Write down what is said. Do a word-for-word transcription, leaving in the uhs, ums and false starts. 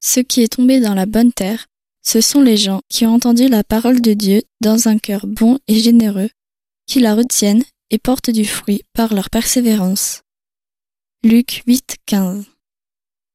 Ce qui est tombé dans la bonne terre, ce sont les gens qui ont entendu la parole de Dieu dans un cœur bon et généreux, qui la retiennent et portent du fruit par leur persévérance. Luc huit, quinze.